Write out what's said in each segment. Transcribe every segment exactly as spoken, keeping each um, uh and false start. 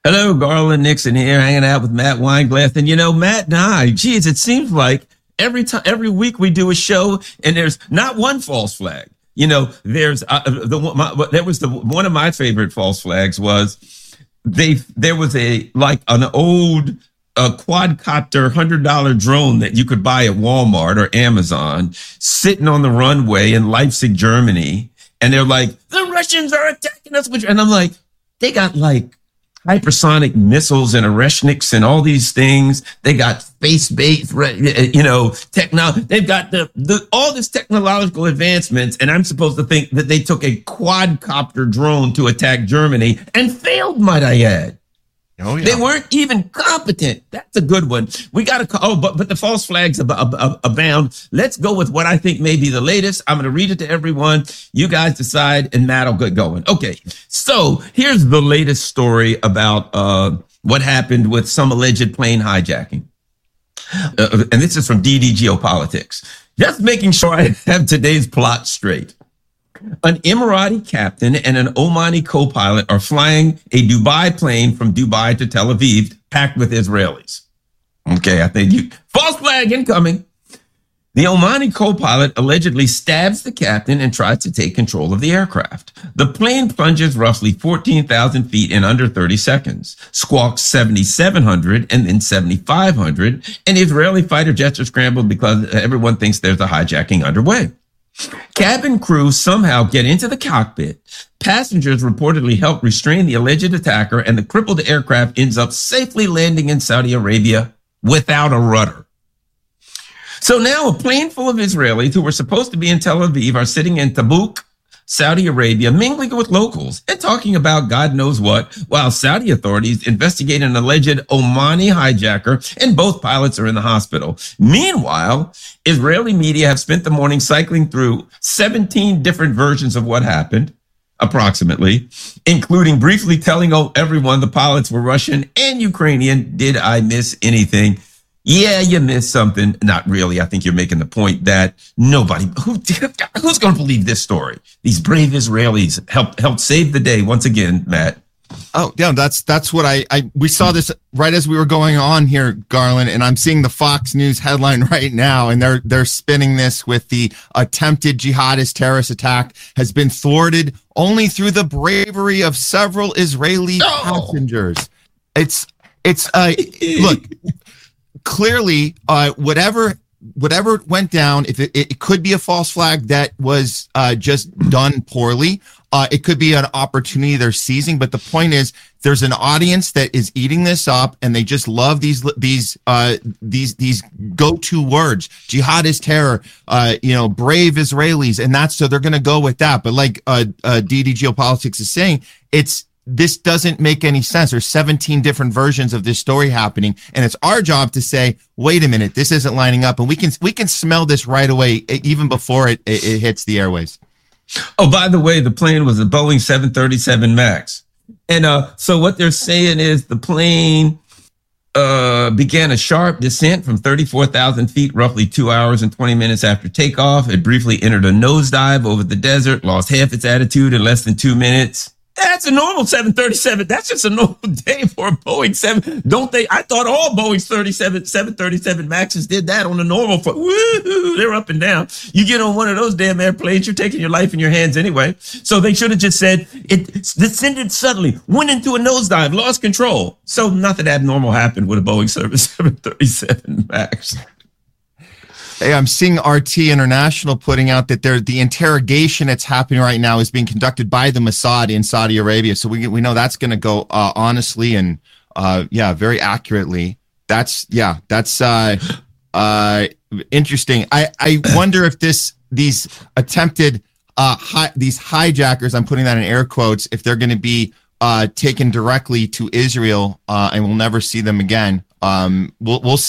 Hello, Garland Nixon here, hanging out with Matt Weinglass. And you know, Matt and I, geez, it seems like every time, every week we do a show and there's not one false flag. You know, there's uh, the my, there was the one of my favorite false flags was they there was a like an old a quadcopter hundred dollar drone that you could buy at Walmart or Amazon sitting on the runway in Leipzig, Germany, and they're like, the Russians are attacking us, and I'm like, they got like hypersonic missiles and Oreshniks and all these things. They got space-based, you know, technology. They've got the, the all this technological advancements, and I'm supposed to think that they took a quadcopter drone to attack Germany and failed, might I add. Oh, yeah. They weren't even competent. That's a good one. We got to, oh, but, but the false flags ab- ab- abound. Let's go with what I think may be the latest. I'm going to read it to everyone. You guys decide, and Matt will get going. Okay. So here's the latest story about uh, what happened with some alleged plane hijacking. Uh, and this is from D D Geopolitics. Just making sure I have today's plot straight. An Emirati captain and an Omani co-pilot are flying a Dubai plane from Dubai to Tel Aviv, packed with Israelis. Okay, I think you... False flag incoming. The Omani co-pilot allegedly stabs the captain and tries to take control of the aircraft. The plane plunges roughly fourteen thousand feet in under thirty seconds, squawks seventy-seven hundred and then seventy-five hundred, and Israeli fighter jets are scrambled because everyone thinks there's a hijacking underway. Cabin crew somehow get into the cockpit. Passengers reportedly help restrain the alleged attacker, and the crippled aircraft ends up safely landing in Saudi Arabia without a rudder. So now a plane full of Israelis who were supposed to be in Tel Aviv are sitting in Tabuk, Saudi Arabia, mingling with locals and talking about God knows what, while Saudi authorities investigate an alleged Omani hijacker, and both pilots are in the hospital. Meanwhile, Israeli media have spent the morning cycling through seventeen different versions of what happened, approximately, including briefly telling everyone the pilots were Russian and Ukrainian. Did I miss anything? Yeah, you missed something. Not really. I think you're making the point that nobody, who, who's going to believe this story? These brave Israelis helped helped save the day once again, Matt. Oh, yeah, that's that's what I, I we saw this right as we were going on here, Garland, and I'm seeing the Fox News headline right now, and they're they're spinning this with the attempted jihadist terrorist attack has been thwarted only through the bravery of several Israeli oh. passengers. It's it's uh look. Clearly, uh, whatever whatever went down, if it, it could be a false flag that was uh, just done poorly, uh, it could be an opportunity they're seizing. But the point is, there's an audience that is eating this up, and they just love these these uh, these these go-to words: jihadist terror, uh, you know, brave Israelis, and that's so they're going to go with that. But like uh, uh, D D Geopolitics is saying, it's. This doesn't make any sense. There's seventeen different versions of this story happening, and it's our job to say, wait a minute, this isn't lining up, and we can we can smell this right away, even before it, it, it hits the airways. Oh, by the way, the plane was a Boeing seven thirty-seven MAX. And uh, so what they're saying is the plane uh, began a sharp descent from thirty-four thousand feet, roughly two hours and twenty minutes after takeoff. It briefly entered a nosedive over the desert, lost half its altitude in less than two minutes. That's a normal seven thirty-seven. That's just a normal day for a Boeing seven. Don't they? I thought all Boeing's thirty-seven, seven thirty-seven MAXes did that on a normal. For, woo, they're up and down. You get on one of those damn airplanes, you're taking your life in your hands anyway. So they should have just said it descended suddenly, went into a nosedive, lost control. So nothing abnormal happened with a Boeing seven thirty-seven MAX. Hey, I'm seeing R T International putting out that there the interrogation that's happening right now is being conducted by the Mossad in Saudi Arabia. So we we know that's going to go uh, honestly and uh, yeah, very accurately. That's yeah, that's uh, uh, interesting. I, I wonder if this these attempted uh, hi, these hijackers, I'm putting that in air quotes, if they're going to be uh, taken directly to Israel uh, and we'll never see them again. Um, we'll we'll see.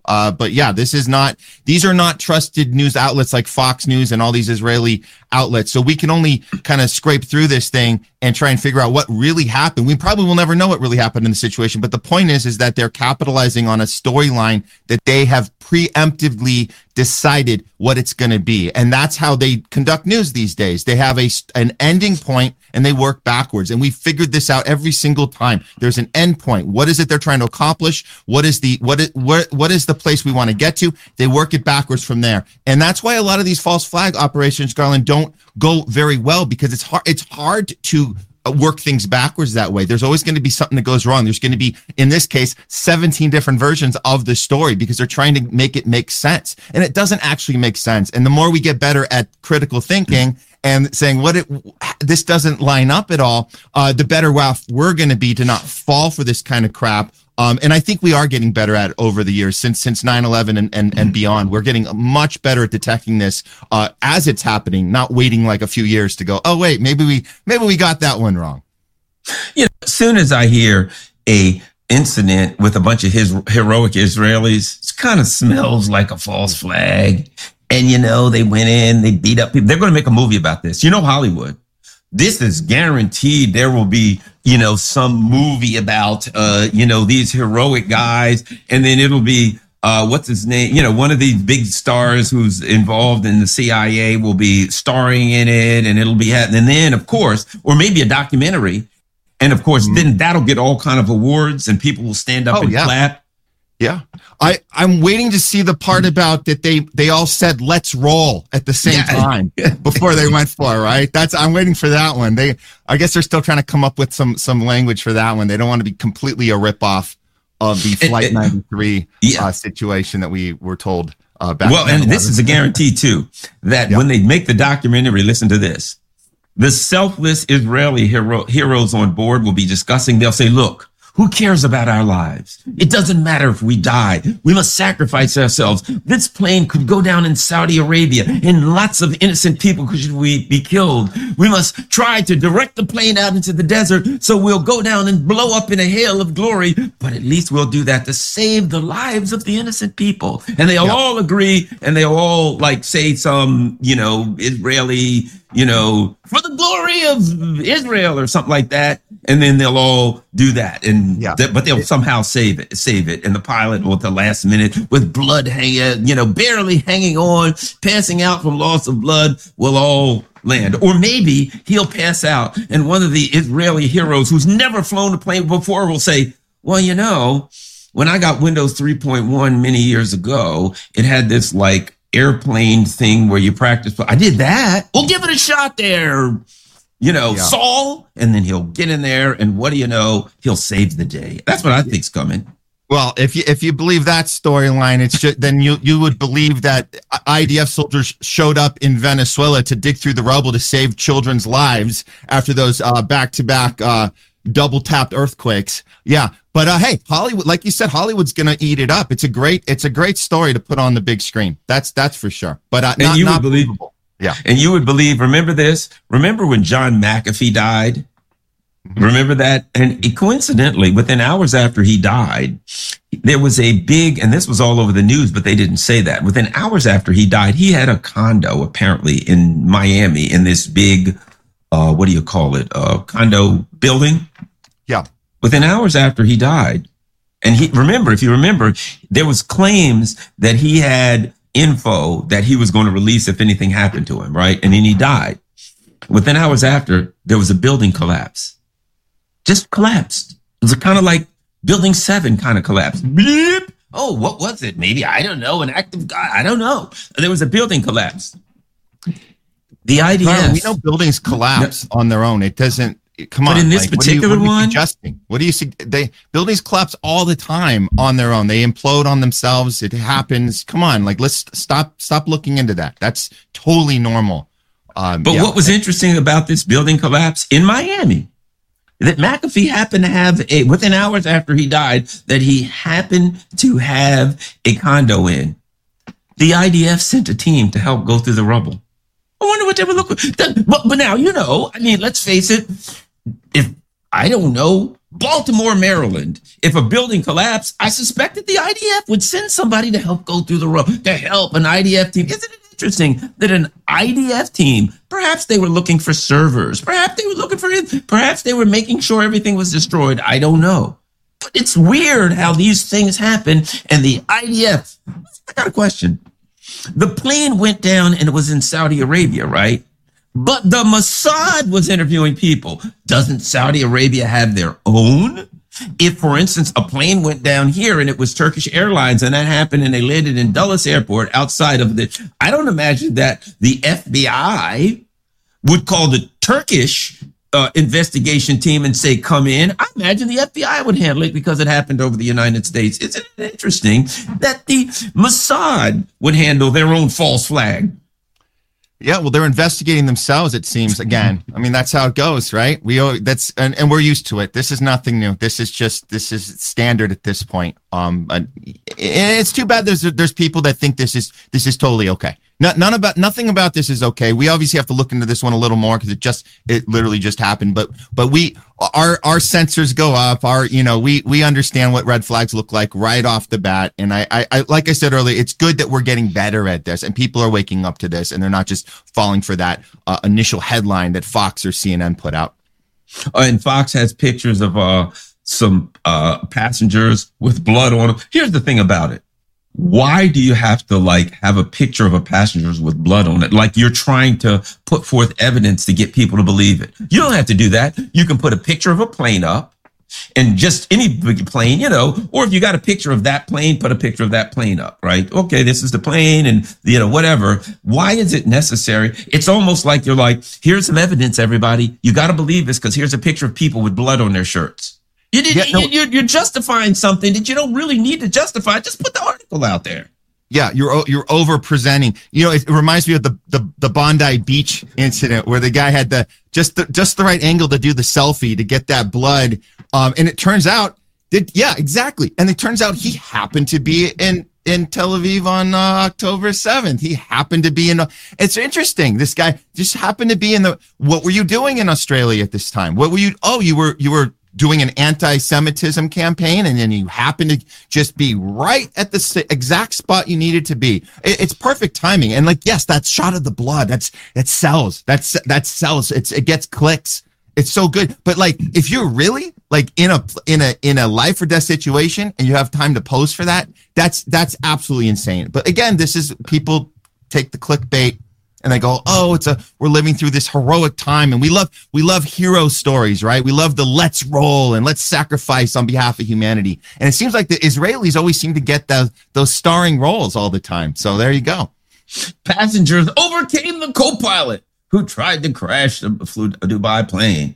Uh, but yeah, this is not, these are not trusted news outlets like Fox News and all these Israeli outlets. So we can only kind of scrape through this thing and try and figure out what really happened. We probably will never know what really happened in the situation. But the point is, is that they're capitalizing on a storyline that they have preemptively decided what it's going to be. And that's how they conduct news these days. They have a, an ending point and they work backwards. And we figured this out every single time. There's an end point. What is it they're trying to accomplish? What is the, what is, what, what is the place we want to get to? They work it backwards from there. And that's why a lot of these false flag operations, Garland, don't go very well, because it's hard, it's hard to work things backwards that way. There's always going to be something that goes wrong. There's going to be, in this case, seventeen different versions of the story, because they're trying to make it make sense. And it doesn't actually make sense. And the more we get better at critical thinking and saying what it, this doesn't line up at all, uh, the better off we're going to be to not fall for this kind of crap. Um, and I think we are getting better at it over the years, since since nine eleven and, and, and beyond. We're getting much better at detecting this uh, as it's happening, not waiting like a few years to go, oh, wait, maybe we maybe we got that one wrong. You know, as soon as I hear a incident with a bunch of his heroic Israelis, it kind of smells like a false flag. And, you know, they went in, they beat up people. They're going to make a movie about this. You know, Hollywood. This is guaranteed. There will be, you know, some movie about, uh, you know, these heroic guys. And then it'll be, uh, what's his name? You know, one of these big stars who's involved in the C I A will be starring in it. And it'll be, and then, of course, or maybe a documentary. And of course, mm-hmm. then that'll get all kind of awards and people will stand up oh, and yeah. clap. Yeah. I, I'm waiting to see the part about that they, they all said, let's roll at the same yeah. time before they went for it, right? That's, I'm waiting for that one. They, I guess they're still trying to come up with some, some language for that one. They don't want to be completely a ripoff of the Flight it, it, ninety-three yeah. uh, situation that we were told uh, back. Well, and this is a guarantee too, that yeah. when they make the documentary, listen to this, the selfless Israeli hero, heroes on board will be discussing. They'll say, look, who cares about our lives? It doesn't matter if we die. We must sacrifice ourselves. This plane could go down in Saudi Arabia and lots of innocent people could be killed. We must try to direct the plane out into the desert so we'll go down and blow up in a hail of glory. But at least we'll do that to save the lives of the innocent people. And they'll yep. all agree, and they'll all like say some, you know, Israeli, you know, for the glory of Israel or something like that. And then they'll all do that. And, yeah. th- but they'll somehow save it, save it. And the pilot will at the last minute with blood hanging, you know, barely hanging on, passing out from loss of blood, will all land. Or maybe he'll pass out and one of the Israeli heroes who's never flown a plane before will say, well, you know, when I got Windows three point one many years ago, it had this like airplane thing where you practice. I did that. We'll give it a shot there. You know, yeah. Saul, and then he'll get in there, and what do you know? He'll save the day. That's what I think's coming. Well, if you if you believe that storyline, it's just, then you you would believe that I D F soldiers showed up in Venezuela to dig through the rubble to save children's lives after those uh, back-to-back uh, double-tapped earthquakes. Yeah, but uh, hey, Hollywood, like you said, Hollywood's gonna eat it up. It's a great it's a great story to put on the big screen. That's that's for sure. But uh, and not, you not would believe. believable. Yeah. And you would believe, remember this? Remember when John McAfee died? Mm-hmm. Remember that? And coincidentally, within hours after he died, there was a big, and this was all over the news, but they didn't say that. Within hours after he died, he had a condo apparently in Miami in this big, uh, what do you call it? Uh, condo building. Yeah. Within hours after he died. And he, remember, if you remember, there was claims that he had info that he was going to release if anything happened to him, right? And then he died. Within hours after, there was a building collapse. Just collapsed. It was a kind of like Building seven kind of collapse. Bleep. Oh, what was it? Maybe, I don't know, an act of God. I don't know. There was a building collapse. The I D F. Carl, we know buildings collapse no. on their own. It doesn't. Come but on. in this like, particular what you, what one, suggesting? What do you see? They buildings collapse all the time on their own. They implode on themselves. It happens. Come on, like let's stop. Stop looking into that. That's totally normal. Um, but yeah. what was interesting about this building collapse in Miami, that McAfee happened to have a within hours after he died, that he happened to have a condo in. The I D F sent a team to help go through the rubble. I wonder what they were looking. But, but now you know. I mean, let's face it. If I don't know Baltimore, Maryland, if a building collapsed, I suspected the I D F would send somebody to help go through the rubble, to help an I D F team. Isn't it interesting that an I D F team, perhaps they were looking for servers, perhaps they were looking for it, perhaps they were making sure everything was destroyed. I don't know. But it's weird how these things happen. And the I D F, I got a question. The plane went down and it was in Saudi Arabia, right? But the Mossad was interviewing people. Doesn't Saudi Arabia have their own? If, for instance, a plane went down here and it was Turkish Airlines and that happened and they landed in Dulles Airport outside of the, I don't imagine that the F B I would call the Turkish uh, investigation team and say, come in. I imagine the F B I would handle it because it happened over the United States. Isn't it interesting that the Mossad would handle their own false flag? Yeah, well, they're investigating themselves, it seems. Again, I mean, that's how it goes, right? We that's and, and we're used to it. This is nothing new. This is just this is standard at this point. Um, and it's too bad there's there's people that think this is this is totally okay. No, none about nothing about this is okay. We obviously have to look into this one a little more because it just it literally just happened. But but we our our sensors go up. Our you know we we understand what red flags look like right off the bat. And I I, I like I said earlier, it's good that we're getting better at this and people are waking up to this and they're not just falling for that uh, initial headline that Fox or C N N put out. Uh, and Fox has pictures of uh some uh passengers with blood on them. Here's the thing about it. Why do you have to like have a picture of a passenger with blood on it? Like you're trying to put forth evidence to get people to believe it. You don't have to do that. You can put a picture of a plane up and just any big plane, you know, or if you got a picture of that plane, put a picture of that plane up, right? Okay, this is the plane and, you know, whatever. Why is it necessary? It's almost like you're like, here's some evidence, everybody. You got to believe this because here's a picture of people with blood on their shirts. You did, yeah, no, you're, you're justifying something that you don't really need to justify. Just put the article out there. Yeah, you're you're over presenting. You know, it, it reminds me of the, the the Bondi Beach incident where the guy had the just the just the right angle to do the selfie to get that blood. Um, and it turns out, did yeah, exactly. And it turns out he happened to be in in Tel Aviv on uh, October seventh. He happened to be in. A, it's interesting. This guy just happened to be in the. What were you doing in Australia at this time? What were you? Oh, you were you were. doing an anti-Semitism campaign, and then you happen to just be right at the exact spot you needed to be. It's perfect timing. And like, yes, that shot of the blood, that's, that sells. That's, that sells. It's, it gets clicks. It's so good. But like, if you're really like in a, in a, in a life or death situation and you have time to pose for that, that's, that's absolutely insane. But again, this is people take the clickbait. And they go, oh, it's a, we're living through this heroic time. And we love, we love hero stories, right? We love the let's roll and let's sacrifice on behalf of humanity. And it seems like the Israelis always seem to get those, those starring roles all the time. So there you go. Passengers overcame the co-pilot who tried to crash the Dubai plane.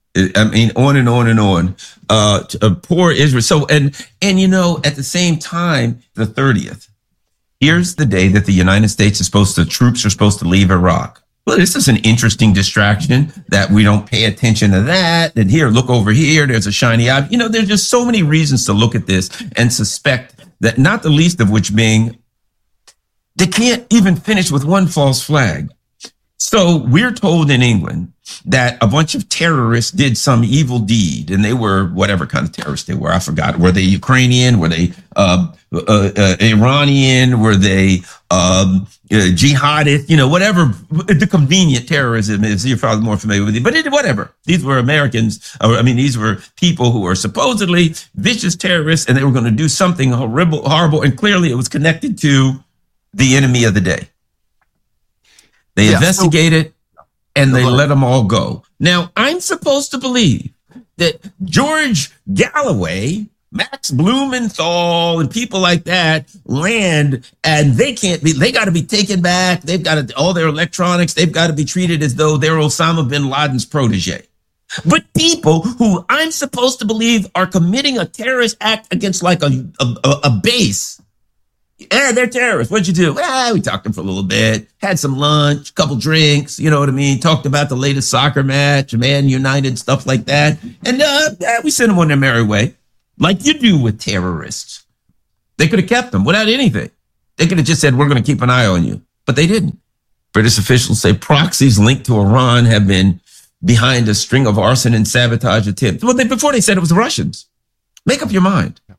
I mean, on and on and on. Uh, uh, poor Israel. So, and, and, you know, at the same time, the thirtieth. Here's the day that the United States is supposed to, troops are supposed to leave Iraq. Well, this is an interesting distraction that we don't pay attention to that. And here, look over here, there's a shiny object. You know, there's just so many reasons to look at this and suspect that, not the least of which being, they can't even finish with one false flag. So we're told in England that a bunch of terrorists did some evil deed, and they were whatever kind of terrorists they were. I forgot. Were they Ukrainian? Were they uh, uh, uh, Iranian? Were they um, uh, jihadist? You know, whatever the convenient terrorism is. You're probably more familiar with it, but it, whatever. These were Americans. Or, I mean, these were people who were supposedly vicious terrorists, and they were going to do something horrible, horrible, and clearly it was connected to the enemy of the day. They yeah, investigated so, and they let them all go. Now, I'm supposed to believe that George Galloway, Max Blumenthal, and people like that land and they can't be, they got to be taken back. They've got to, all their electronics, they've got to be treated as though they're Osama bin Laden's protege. But people who I'm supposed to believe are committing a terrorist act against like a, a, a base. Yeah, they're terrorists. What'd you do? Well, we talked to them for a little bit, had some lunch, couple drinks, you know what I mean? Talked about the latest soccer match, Man United, stuff like that. And uh, yeah, we sent them on their merry way, like you do with terrorists. They could have kept them without anything. They could have just said, we're going to keep an eye on you. But they didn't. British officials say proxies linked to Iran have been behind a string of arson and sabotage attempts. Well, they, before they said it was the Russians. Make up your mind.